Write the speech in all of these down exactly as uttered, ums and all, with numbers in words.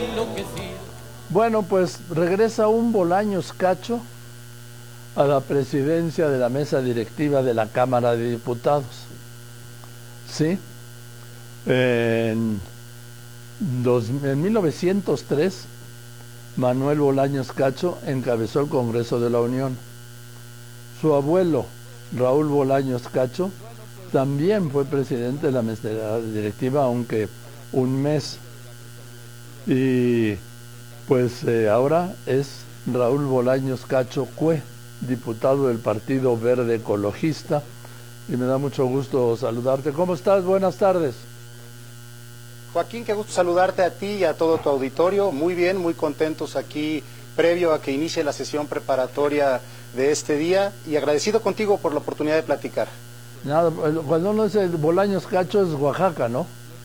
Bueno, pues regresa un Bolaños Cacho a la presidencia de la mesa directiva de la Cámara de Diputados. Sí, en, dos, en mil novecientos tres, Manuel Bolaños Cacho encabezó el Congreso de la Unión. Su abuelo, Raúl Bolaños Cacho, también fue presidente de la mesa directiva, aunque un mes. Y pues eh, ahora es Raúl Bolaños Cacho Cue, diputado del Partido Verde Ecologista, y me da mucho gusto saludarte. ¿Cómo estás? Buenas tardes. Joaquín, qué gusto saludarte a ti y a todo tu auditorio. Muy bien, muy contentos aquí previo a que inicie la sesión preparatoria de este día y agradecido contigo por la oportunidad de platicar. Nada, cuando uno dice Bolaños Cacho es Oaxaca, ¿no?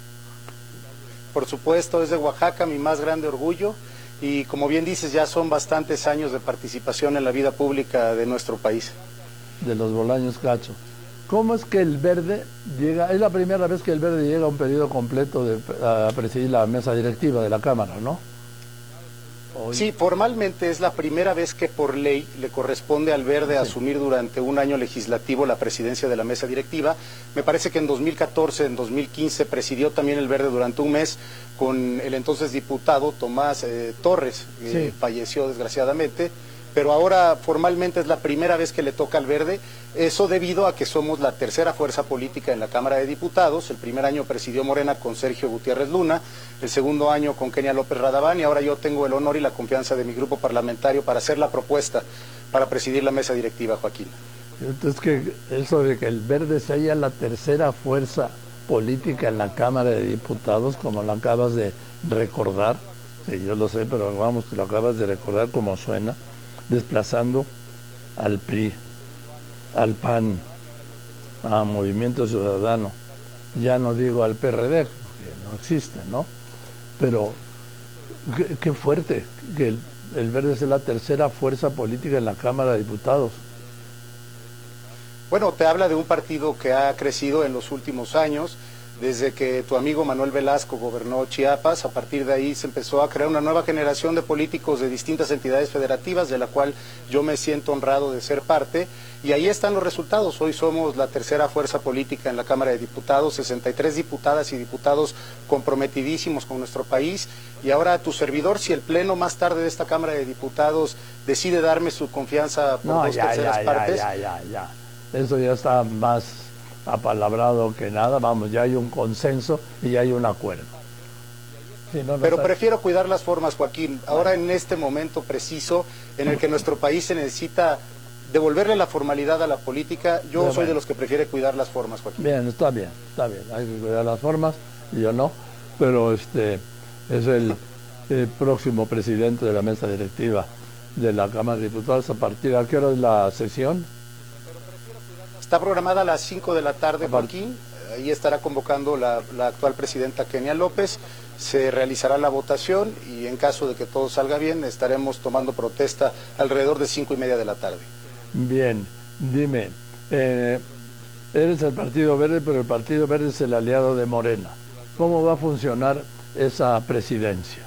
Por supuesto, es de Oaxaca, mi más grande orgullo, y como bien dices, ya son bastantes años de participación en la vida pública de nuestro país. De los Bolaños Cacho. ¿Cómo es que el Verde llega, es la primera vez que el Verde llega a un periodo completo de, a presidir la mesa directiva de la Cámara, ¿no? Hoy. Sí, formalmente es la primera vez que por ley le corresponde al Verde sí. asumir durante un año legislativo la presidencia de la mesa directiva. Me parece que en dos mil catorce, en dos mil quince presidió también el Verde durante un mes con el entonces diputado Tomás eh, Torres, que sí. falleció desgraciadamente, pero ahora formalmente es la primera vez que le toca al Verde, eso debido a que somos la tercera fuerza política en la Cámara de Diputados. El primer año presidió Morena con Sergio Gutiérrez Luna, el segundo año con Kenia López Radaván, y ahora yo tengo el honor y la confianza de mi grupo parlamentario para hacer la propuesta para presidir la mesa directiva, Joaquín. Entonces, que eso de que el Verde sea la tercera fuerza política en la Cámara de Diputados, como lo acabas de recordar, sí, yo lo sé, pero vamos, que lo acabas de recordar como suena, desplazando al P R I, al P A N, a Movimiento Ciudadano, ya no digo al P R D, que no existe, ¿no? Pero qué, qué fuerte que el, el Verde sea la tercera fuerza política en la Cámara de Diputados. Bueno, te habla de un partido que ha crecido en los últimos años. Desde que tu amigo Manuel Velasco gobernó Chiapas, a partir de ahí se empezó a crear una nueva generación de políticos de distintas entidades federativas, de la cual yo me siento honrado de ser parte, y ahí están los resultados. Hoy somos la tercera fuerza política en la Cámara de Diputados, sesenta y tres diputadas y diputados comprometidísimos con nuestro país, y ahora tu servidor, si el Pleno más tarde de esta Cámara de Diputados decide darme su confianza por no, dos ya, terceras ya, partes... ya, ya, ya, ya, eso ya está más apalabrado que nada, vamos, ya hay un consenso y ya hay un acuerdo. Sí, no, no Pero está... prefiero cuidar las formas, Joaquín. Ahora en este momento preciso en el que nuestro país se necesita devolverle la formalidad a la política, yo Bien, soy bueno. de los que prefiere cuidar las formas, Joaquín. Bien, está bien, está bien, hay que cuidar las formas, y yo no, pero este es el, el próximo presidente de la mesa directiva de la Cámara de Diputados. ¿A partir de qué hora es la sesión? Está programada a las cinco de la tarde, Joaquín. Ahí estará convocando la, la actual presidenta Kenia López. Se realizará la votación y en caso de que todo salga bien, estaremos tomando protesta alrededor de cinco y media de la tarde. Bien, dime, eh, eres el Partido Verde, pero el Partido Verde es el aliado de Morena. ¿Cómo va a funcionar esa presidencia?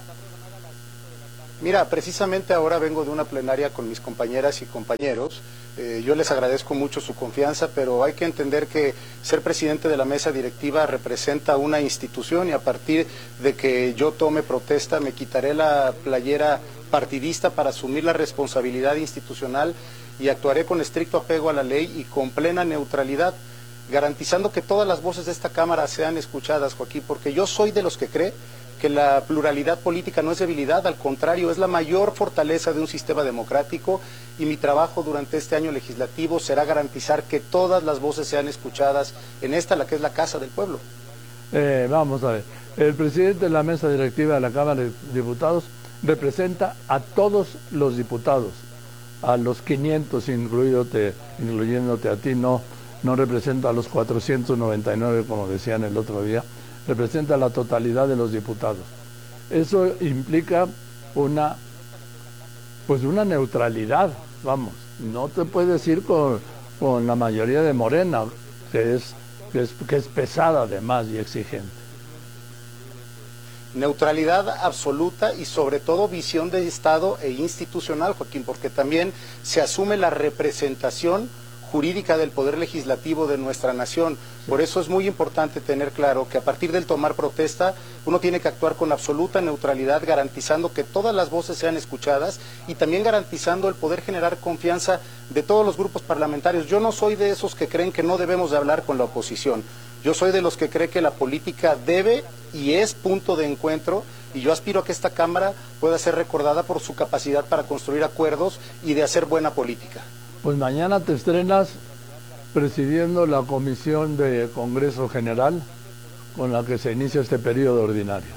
Mira, precisamente ahora vengo de una plenaria con mis compañeras y compañeros. Eh, yo les agradezco mucho su confianza, pero hay que entender que ser presidente de la mesa directiva representa una institución, y a partir de que yo tome protesta me quitaré la playera partidista para asumir la responsabilidad institucional y actuaré con estricto apego a la ley y con plena neutralidad, garantizando que todas las voces de esta Cámara sean escuchadas, Joaquín, porque yo soy de los que cree que la pluralidad política no es debilidad, al contrario, es la mayor fortaleza de un sistema democrático, y mi trabajo durante este año legislativo será garantizar que todas las voces sean escuchadas en esta, la que es la Casa del Pueblo. Eh, vamos a ver, el presidente de la mesa directiva de la Cámara de Diputados representa a todos los diputados, a los quinientos, incluyéndote, incluyéndote a ti, no, no representa a los cuatrocientos noventa y nueve, como decían el otro día, representa la totalidad de los diputados. Eso implica una, pues una neutralidad, vamos, no te puedes ir con, con la mayoría de Morena, que es, que es, que es pesada además y exigente. neutralidad absoluta y sobre todo visión de Estado e institucional, Joaquín, porque también se asume la representación jurídica del Poder Legislativo de nuestra nación. Por eso es muy importante tener claro que a partir del tomar protesta uno tiene que actuar con absoluta neutralidad, garantizando que todas las voces sean escuchadas y también garantizando el poder generar confianza de todos los grupos parlamentarios. Yo no soy de esos que creen que no debemos de hablar con la oposición. Yo soy de los que cree que la política debe y es punto de encuentro, y yo aspiro a que esta Cámara pueda ser recordada por su capacidad para construir acuerdos y de hacer buena política. Pues mañana te estrenas presidiendo la Comisión de Congreso General con la que se inicia este periodo ordinario.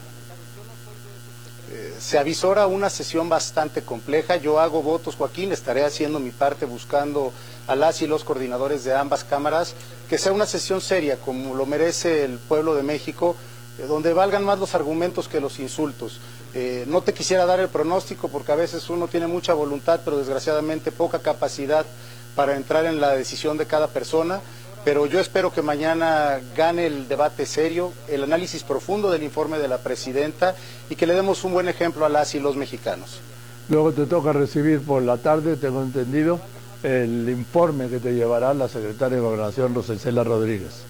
Eh, se avisora una sesión bastante compleja. Yo hago votos, Joaquín, estaré haciendo mi parte buscando a las y los coordinadores de ambas cámaras, que sea una sesión seria, como lo merece el pueblo de México, eh, donde valgan más los argumentos que los insultos. Eh, no te quisiera dar el pronóstico porque a veces uno tiene mucha voluntad, pero desgraciadamente poca capacidad para entrar en la decisión de cada persona, pero yo espero que mañana gane el debate serio, el análisis profundo del informe de la presidenta y que le demos un buen ejemplo a las y los mexicanos. Luego te toca recibir por la tarde, tengo entendido, el informe que te llevará la secretaria de Gobernación, Rosa Isela Rodríguez.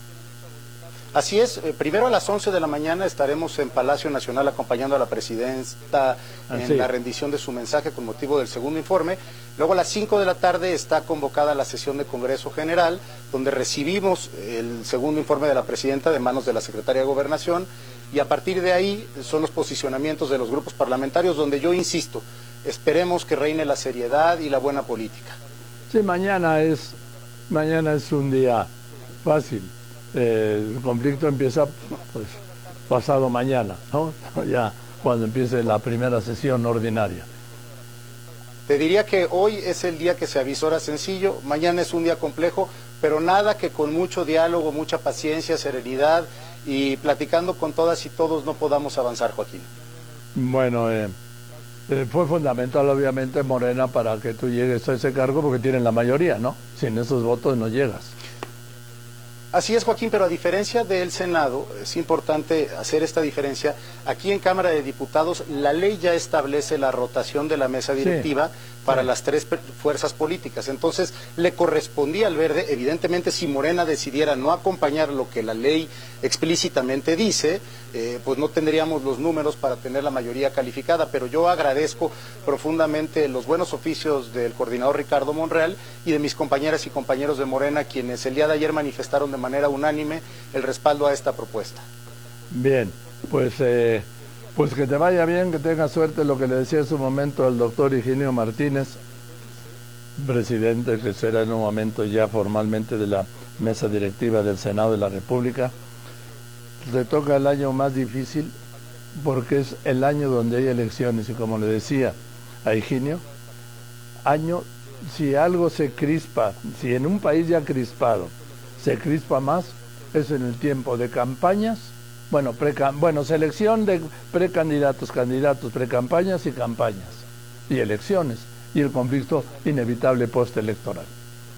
Así es, eh, primero a las once de la mañana estaremos en Palacio Nacional acompañando a la presidenta en Así. la rendición de su mensaje con motivo del segundo informe. Luego a las cinco de la tarde está convocada la sesión de Congreso General, donde recibimos el segundo informe de la presidenta de manos de la secretaria de Gobernación, y a partir de ahí son los posicionamientos de los grupos parlamentarios, donde yo insisto, esperemos que reine la seriedad y la buena política. Sí, mañana es, mañana es un día fácil. El conflicto empieza pues pasado mañana, ¿no? Ya cuando empiece la primera sesión ordinaria. Te diría que hoy es el día que se avisora sencillo, mañana es un día complejo, pero nada que con mucho diálogo, mucha paciencia, serenidad y platicando con todas y todos no podamos avanzar, Joaquín. Bueno, eh, eh, fue fundamental obviamente Morena para que tú llegues a ese cargo porque tienen la mayoría, ¿no? Sin esos votos no llegas. Así es, Joaquín, pero a diferencia del Senado, es importante hacer esta diferencia. Aquí en Cámara de Diputados, la ley ya establece la rotación de la mesa directiva, sí, para sí. las tres fuerzas políticas. Entonces, le correspondía al Verde, evidentemente, si Morena decidiera no acompañar lo que la ley explícitamente dice, eh, pues no tendríamos los números para tener la mayoría calificada. Pero yo agradezco profundamente los buenos oficios del coordinador Ricardo Monreal y de mis compañeras y compañeros de Morena, quienes el día de ayer manifestaron de manera unánime el respaldo a esta propuesta. Bien, pues eh, pues que te vaya bien, que tengas suerte, lo que le decía en su momento al doctor Higinio Martínez, presidente que será en un momento ya formalmente de la mesa directiva del Senado de la República. Le toca el año más difícil porque es el año donde hay elecciones y como le decía a Higinio, año, si algo se crispa, si en un país ya crispado se crispa más, es en el tiempo de campañas, bueno, pre, bueno selección de precandidatos, candidatos, precampañas y campañas, y elecciones, y el conflicto inevitable postelectoral.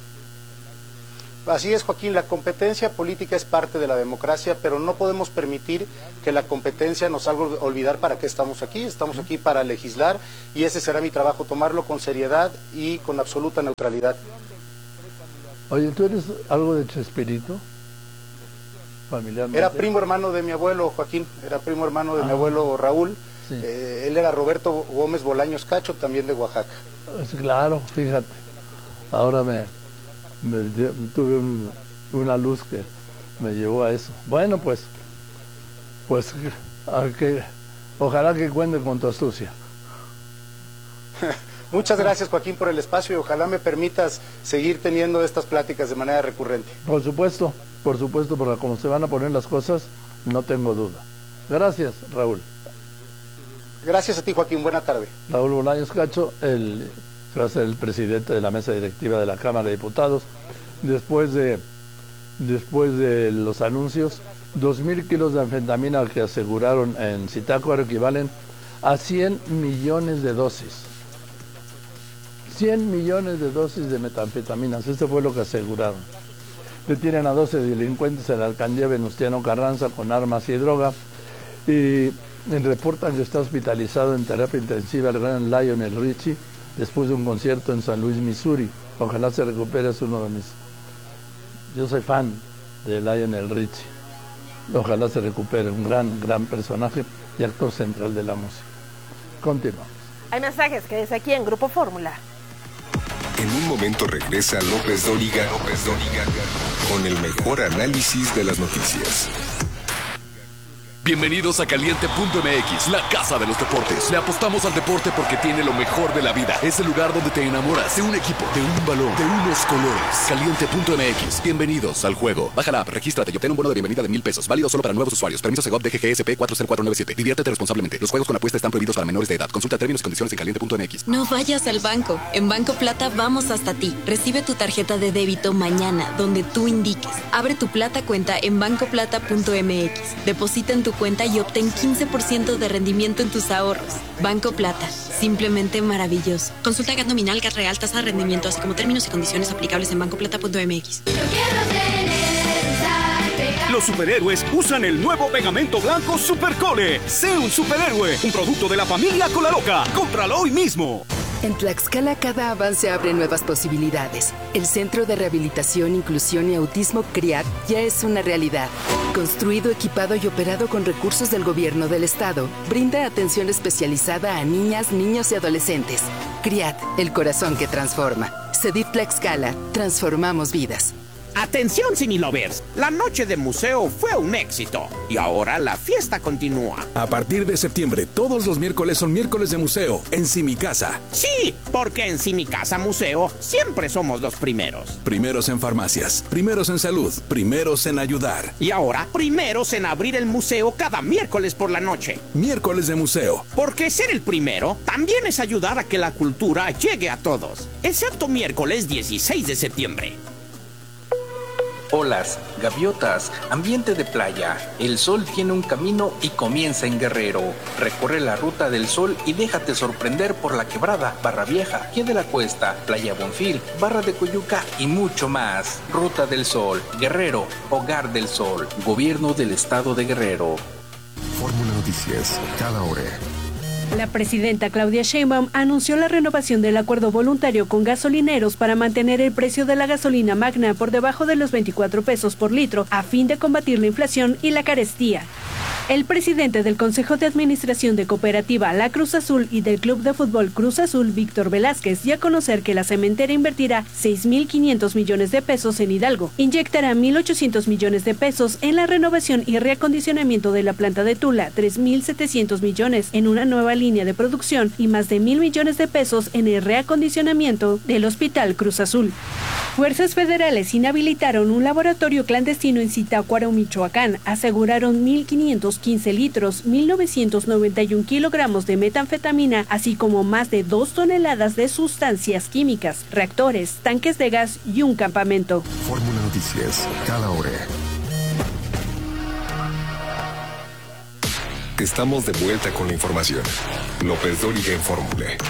Así es, Joaquín, la competencia política es parte de la democracia, pero no podemos permitir que la competencia nos haga olvidar para qué estamos aquí. Estamos aquí para legislar y ese será mi trabajo, tomarlo con seriedad y con absoluta neutralidad. Oye, ¿tú eres algo de Chespirito? Familiarmente. Era primo hermano de mi abuelo, Joaquín, era primo hermano de ah, mi abuelo Raúl. Sí. Eh, él era Roberto Gómez Bolaños Cacho, también de Oaxaca. Claro, fíjate. Ahora me, me tuve un, una luz que me llevó a eso. Bueno, pues, pues a que, ojalá que cuente con tu astucia. Muchas gracias, Joaquín, por el espacio y ojalá me permitas seguir teniendo estas pláticas de manera recurrente. Por supuesto, por supuesto, porque como se van a poner las cosas, no tengo duda. Gracias, Raúl. Gracias a ti, Joaquín. Buena tarde. Raúl Bolaños Cacho, el, que va a ser el presidente de la mesa directiva de la Cámara de Diputados. Después de, después de los anuncios, dos mil kilos de anfetamina que aseguraron en Zitácuaro equivalen a cien millones de dosis. cien millones de dosis de metanfetaminas, esto fue lo que aseguraron. Detienen a doce delincuentes en la alcaldía Venustiano Carranza con armas y droga y Me reportan que está hospitalizado en terapia intensiva el gran Lionel Richie después de un concierto en San Luis, Missouri. Ojalá se recupere, es uno de mis... Yo soy fan de Lionel Richie. Ojalá se recupere, un gran, gran personaje y actor central de la música. Continuamos. Hay mensajes que desde aquí en Grupo Fórmula. En un momento regresa López Dóriga, López Dóriga con el mejor análisis de las noticias. Bienvenidos a Caliente punto M X, la casa de los deportes. Le apostamos al deporte porque tiene lo mejor de la vida. Es el lugar donde te enamoras de un equipo, de un balón, de unos colores. Caliente punto M X. Bienvenidos al juego. Baja la app, regístrate y obtén un bono de bienvenida de mil pesos. Válido solo para nuevos usuarios. Permiso Segov D G G S P cuatro cero cuatro nueve siete. Diviértete responsablemente. Los juegos con apuesta están prohibidos para menores de edad. Consulta términos y condiciones en caliente punto M X. No vayas al banco. En Banco Plata vamos hasta ti. Recibe tu tarjeta de débito mañana, donde tú indiques. Abre tu Plata cuenta en banco plata punto M X. Deposita en tu cuenta y obtén quince por ciento de rendimiento en tus ahorros. Banco Plata, simplemente maravilloso. Consulta G A T nominal, G A T real, tasa de rendimiento, así como términos y condiciones aplicables en banco plata punto M X. Los superhéroes usan el nuevo pegamento blanco Supercole. Sé un superhéroe, un producto de la familia Colaloca. Cómpralo hoy mismo. En Tlaxcala cada avance abre nuevas posibilidades. El Centro de Rehabilitación, Inclusión y Autismo CRIAT ya es una realidad. Construido, equipado y operado con recursos del gobierno del estado, brinda atención especializada a niñas, niños y adolescentes. CRIAT, el corazón que transforma. CEDIF Tlaxcala, transformamos vidas. Atención, Cinelovers, la noche de museo fue un éxito y ahora la fiesta continúa. A partir de septiembre, todos los miércoles son miércoles de museo en Simicasa. Sí, porque en Simicasa Museo siempre somos los primeros. Primeros en farmacias, primeros en salud, primeros en ayudar. Y ahora, primeros en abrir el museo cada miércoles por la noche. Miércoles de museo. Porque ser el primero también es ayudar a que la cultura llegue a todos, excepto miércoles dieciséis de septiembre. Olas, gaviotas, ambiente de playa. El sol tiene un camino y comienza en Guerrero. Recorre la ruta del sol y déjate sorprender por La Quebrada, Barra Vieja, Pie de la Cuesta, Playa Bonfil, Barra de Coyuca y mucho más. Ruta del Sol, Guerrero, Hogar del Sol, Gobierno del Estado de Guerrero. Fórmula Noticias, cada hora. La presidenta Claudia Sheinbaum anunció la renovación del acuerdo voluntario con gasolineros para mantener el precio de la gasolina magna por debajo de los veinticuatro pesos por litro a fin de combatir la inflación y la carestía. El presidente del Consejo de Administración de Cooperativa La Cruz Azul y del Club de Fútbol Cruz Azul, Víctor Velázquez, dio a conocer que la cementera invertirá seis mil quinientos millones de pesos en Hidalgo, inyectará mil ochocientos millones de pesos en la renovación y reacondicionamiento de la planta de Tula, tres mil setecientos millones en una nueva línea de producción y más de mil millones de pesos en el reacondicionamiento del Hospital Cruz Azul. Fuerzas federales inhabilitaron un laboratorio clandestino en Zitácuaro, Michoacán. Aseguraron mil quinientos quince litros, mil novecientos noventa y un kilogramos de metanfetamina, así como más de dos toneladas de sustancias químicas, reactores, tanques de gas y un campamento. Fórmula Noticias, cada hora. Estamos de vuelta con la información. López Dóriga en Fórmula.